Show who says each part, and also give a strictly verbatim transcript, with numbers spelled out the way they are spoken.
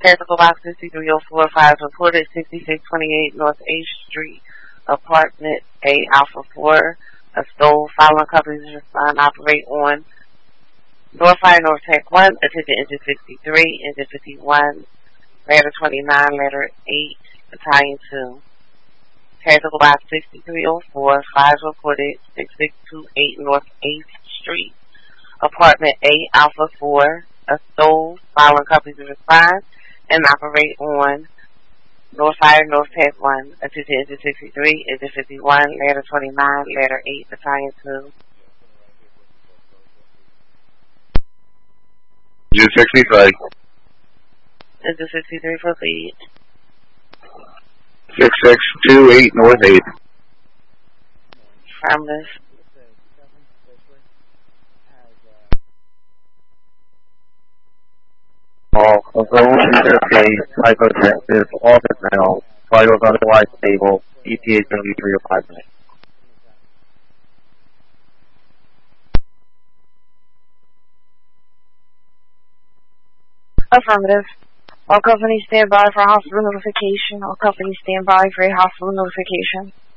Speaker 1: Technical Box sixty-three oh four five reported sixty-six twenty-eight North eighth Street, Apartment A, Alpha four. A stove. Following companies respond operate on North Fire North Tech one, attention engine sixty-three, engine fifty-one, ladder twenty-nine, ladder eight, battalion two. Technical Box sixty-three oh four five reported sixty-six twenty-eight North eighth Street, Apartment A, Alpha four. A stove. Following companies respond and operate on North Fire North Tech one, attention engine sixty-three, engine fifty-one, ladder twenty-nine, ladder eight, battalion two.
Speaker 2: Engine sixty-three.
Speaker 1: Engine sixty-three for lead.
Speaker 2: sixty-six twenty-eight North eighth.
Speaker 1: Affirmative.
Speaker 2: All confirmed interface, hypotensive, orbit now, vitals otherwise stable, E T A seventy-three oh five minutes.
Speaker 3: Affirmative. All companies stand by for hospital notification. All companies stand by for a hospital notification.